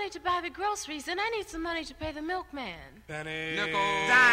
money to buy the groceries, and I need some money to pay the milkman. Penny. Nickel. Dime.